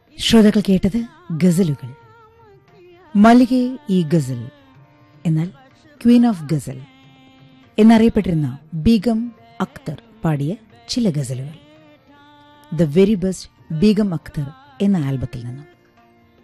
ശ്രോതാക്കൾ കേട്ടത് ഗസലുകൾ. മല്ലികെ ഈ ഗസൽ എന്നാൽ ക്വീൻ ഓഫ് ഗസൽ എന്നറിയപ്പെട്ടിരുന്ന ബീഗം അക്തർ പാടിയ ചില ഗസലുകൾ. The very best Begum Akhtar എന്ന ആൽബത്തിൽ നിന്നും.